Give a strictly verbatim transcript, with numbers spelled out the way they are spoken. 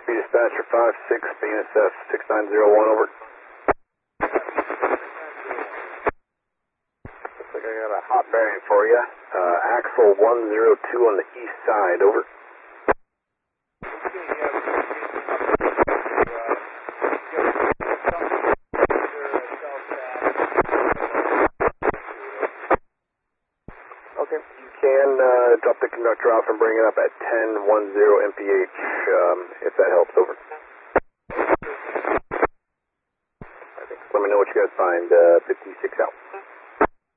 Dispatcher five six, B N S F six nine zero one, over. Looks like I got a hot bearing for you. Uh, axle one zero two on the east side, over. Okay, you can uh, drop the conductor off and bring it up at ten ten M P H, um, if that helps, over. I think, let me know what you guys find, uh, fifty-six out.